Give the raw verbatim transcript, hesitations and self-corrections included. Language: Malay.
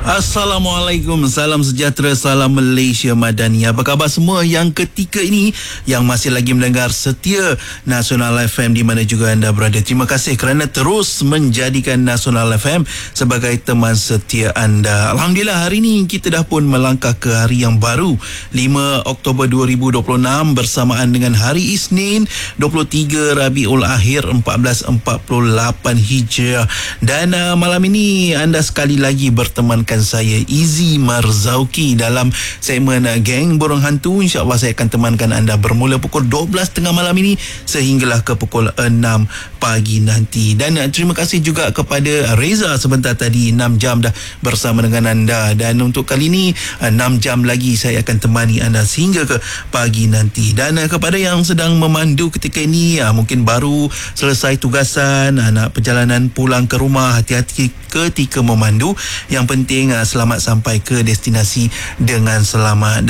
Assalamualaikum, salam sejahtera, salam Malaysia Madani. Apa khabar semua yang ketika ini yang masih lagi mendengar setia Nasional F M di mana juga anda berada. Terima kasih kerana terus menjadikan Nasional F M sebagai teman setia anda. Alhamdulillah, hari ini kita dah pun melangkah ke hari yang baru, lima Oktober dua ribu dua puluh enam, bersamaan dengan hari Isnin dua puluh tiga Rabiul Akhir empat belas empat puluh lapan Hijriah. Dan uh, malam ini anda sekali lagi bertemankan saya Izzy Marzauki dalam segmen uh, Geng Borong Hantu. InsyaAllah saya akan temankan anda bermula pukul dua belas tiga puluh malam ini sehinggalah ke pukul enam pagi nanti. Dan uh, terima kasih juga kepada Reza sebentar tadi, enam jam dah bersama dengan anda. Dan untuk kali ini uh, enam jam lagi saya akan temani anda sehingga ke pagi nanti. Dan uh, kepada yang sedang memandu ketika ini, uh, mungkin baru selesai tugasan, uh, nak perjalanan pulang ke rumah, hati-hati ketika memandu. Yang penting uh, selamat sampai ke destinasi dengan selamat.